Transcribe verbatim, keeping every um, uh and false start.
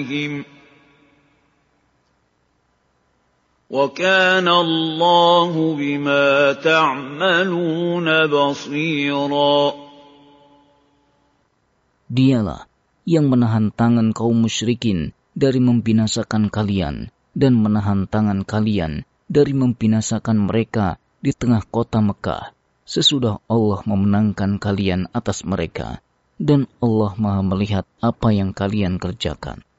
وَكَانَ اللَّهُ بِمَا تَعْمَلُونَ بَصِيرًا. Dialah yang menahan tangan kaum musyrikin dari membinasakan kalian dan menahan tangan kalian dari membinasakan mereka di tengah kota Mekah sesudah Allah memenangkan kalian atas mereka, dan Allah Maha melihat apa yang kalian kerjakan.